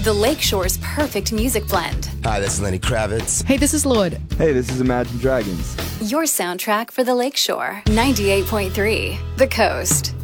The Lakeshore's perfect music blend. Hi, this is Lenny Kravitz. Hey, this is Lorde. Hey, this is Imagine Dragons. Your soundtrack for the Lakeshore. 98.3 The Coast.